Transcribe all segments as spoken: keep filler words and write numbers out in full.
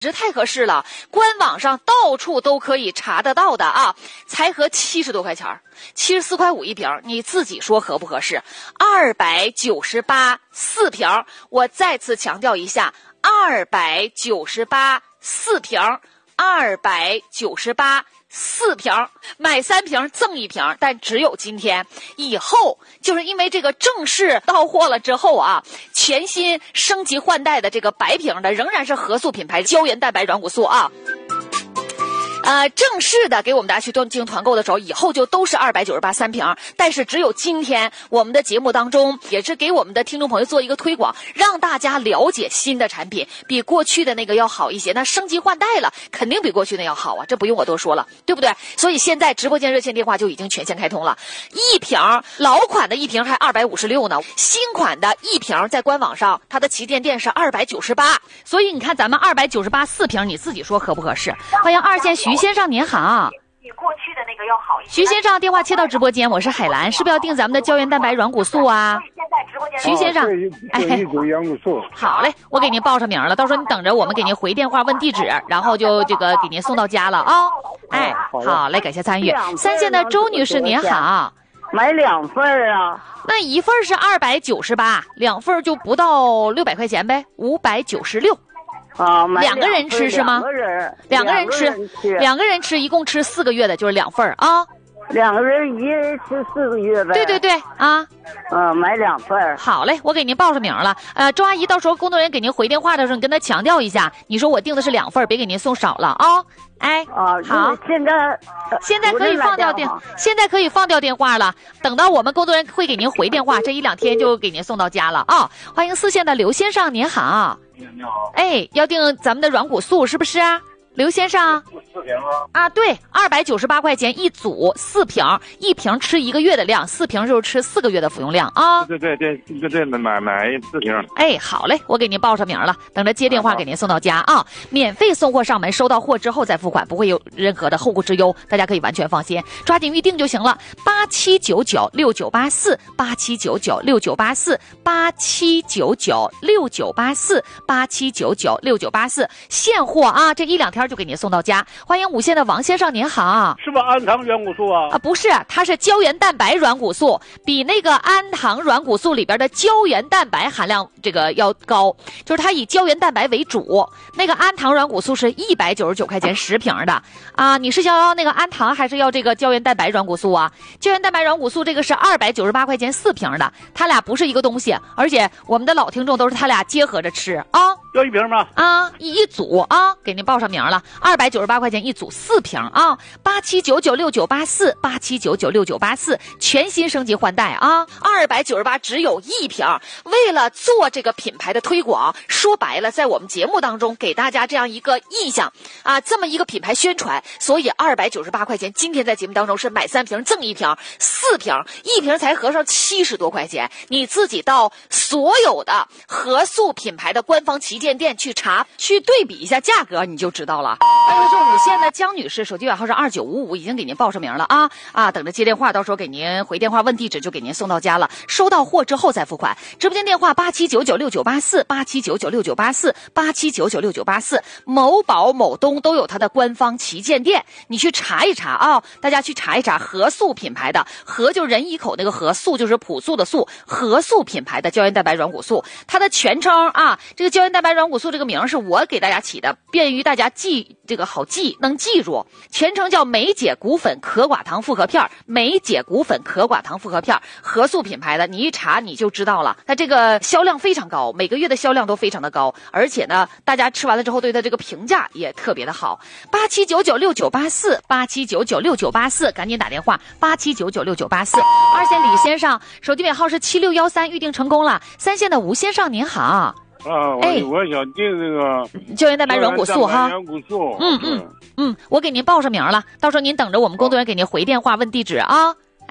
这太合适了，官网上到处都可以查得到的啊，才合七十多块钱，七十四块五一瓶，你自己说合不合适？二百九十八四瓶，我再次强调一下，二百九十八四瓶，二百九十八。四瓶，买三瓶赠一瓶，但只有今天，以后就是因为这个正式到货了之后啊，全新升级换代的这个白瓶的仍然是合素品牌胶原蛋白软骨素啊。呃，正式的给我们大家去进行团购的时候，以后就都是二百九十八三瓶，但是只有今天我们的节目当中，也是给我们的听众朋友做一个推广，让大家了解新的产品比过去的那个要好一些。那升级换代了，肯定比过去的要好啊，这不用我多说了，对不对？所以现在直播间热线电话就已经全线开通了，一瓶老款的一瓶还二百五十六呢，新款的一瓶在官网上它的旗舰店是二百九十八，所以你看咱们二百九十八四瓶，你自己说合不合适？欢迎二线徐先生您好， 比过去的那个要好一些。 徐先生电话切到直播间，我是海兰，是不是要订咱们的胶原蛋白软骨素啊？ 现在直播间徐先生， 哎，一组软骨素。 好嘞，我给您报上名了，到时候你等着我们给您回电话问地址，然后就这个给您送到家了啊、哦。哎，好嘞，感谢参与。三线的周女士您好， 买两份啊？ 那一份是二百九十八，两份就不到六百块钱呗，五百九十六。 啊， 两个人吃是吗？ 两个人， 两个人吃，两个人吃，一共吃四个月的，就是两份啊。 两个人一人吃四个月呗。 对对对啊。 嗯，买两份。 好嘞，我给您报上名了。呃，周阿姨，到时候工作人员给您回电话的时候，你跟他强调一下，你说我订的是两份，别给您送少了啊、哦。哎， 啊， 好， 现在、 呃、现在可以放掉电，现在可以放掉电话了。等到我们工作人员会给您回电话，这一两天就给您送到家了啊、哦。欢迎四线的刘先生，您好。 你好。 哎，要订咱们的软骨素是不是啊？刘先生， 四瓶啊？ 啊，对，二百九十八块钱一组，四瓶，一瓶吃一个月的量，四瓶就是吃四个月的服用量啊。 对对对对对，买买四瓶。 哎，好嘞，我给您报上名了，等着接电话给您送到家啊，免费送货上门，收到货之后再付款，不会有任何的后顾之忧，大家可以完全放心，抓紧预定就行了。八七九九六九八四，八七九九六九八四，八七九九六九八四，八七九九六九八四，现货啊，这一两天就给您送到家。欢迎五线的王先生，您好。 是不是安糖软骨素啊？ 啊，不是，它是胶原蛋白软骨素，比那个安糖软骨素里边的胶原蛋白含量这个要高，就是它以胶原蛋白为主。那个安糖软骨素是一百九十九块钱十瓶的啊，你是想要那个安糖还是要这个胶原蛋白软骨素啊？胶原蛋白软骨素这个是二百九十八块钱四瓶的，它俩不是一个东西，而且我们的老听众都是它俩结合着吃啊。 要一瓶吗？ 啊，一一组啊，给您报上名了，二百九十八块钱一组四瓶啊，八七九九六九八四，八七九九六九八四，全新升级换代啊，二百九十八只有一瓶。为了做这个品牌的推广，说白了，在我们节目当中给大家这样一个印象啊，这么一个品牌宣传，所以二百九十八块钱，今天在节目当中是买三瓶赠一瓶，四瓶，一瓶才合上七十多块钱，你自己到所有的合素品牌的官方旗舰店去查，去对比一下价格，你就知道了。还有是五线的江女士，手机尾号是二九五五，已经给您报上名了啊啊！等着接电话，到时候给您回电话问地址，就给您送到家了。收到货之后再付款。直播间电话八七九九六九八四，八七九九六九八四，八七九九六九八四。某宝、某东都有它的官方旗舰店，你去查一查啊！大家去查一查合素品牌的，合就人一口那个合，素就是朴素的素，合素品牌的胶原蛋白软骨素，它的全称啊，这个胶原蛋白软骨素这个名是我给大家起的，便于大家记，这个好记，能记住。全称叫美解骨粉可寡糖复合片，美解骨粉可寡糖复合片，合素品牌的，你一查你就知道了。它这个销量非常高，每个月的销量都非常的高，而且呢，大家吃完了之后对它这个评价也特别的好。八七九九六九八四，八七九九六九八四，赶紧打电话，八七九九六九八四。二线李先生，手机尾号是七六一三，预定成功了。三线的吴先生您好。 啊，我、哎、我想订这个胶原蛋白软骨素哈， 软骨素， 嗯嗯嗯，我给您报上名了，到时候您等着我们工作人员给您回电话问地址啊。哎，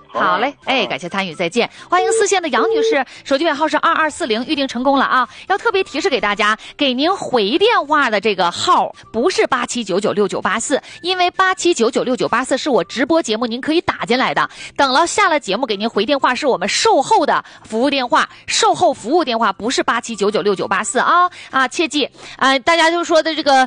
好嘞，哎，感谢参与，再见。欢迎四线的杨女士，手机尾号是二二四零，预定成功了啊！要特别提示给大家，给您回电话的这个号不是八七九九六九八四，因为八七九九六九八四是我直播节目，您可以打进来的。等了下了节目给您回电话是我们售后的服务电话，售后服务电话不是八七九九六九八四啊啊！切记啊、呃，大家就说的这个